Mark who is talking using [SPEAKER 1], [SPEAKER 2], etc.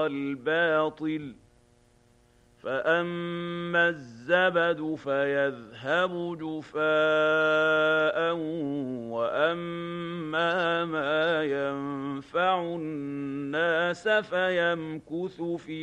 [SPEAKER 1] والباطل فأما الزبد فيذهب جفاء وأما ما ينفع الناس فيمكث في